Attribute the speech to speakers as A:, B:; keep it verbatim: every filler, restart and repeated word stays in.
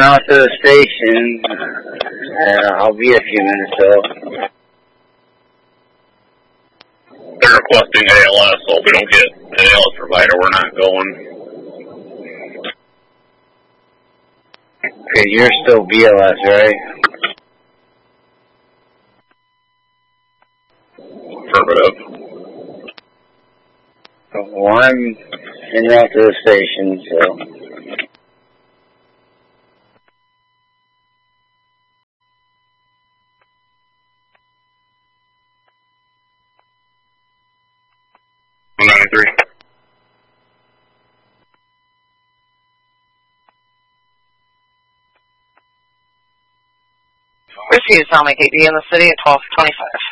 A: out to the station. Uh, I'll be a few minutes though.
B: They're requesting A L S, so if we don't get an A L S provider, we're not going.
A: Okay, you're still B L S, right?
B: Affirmative.
A: Well, I'm en route to the station, so...
B: ninety-three.
C: Receive Tommy K D in the city at twelve twenty-five.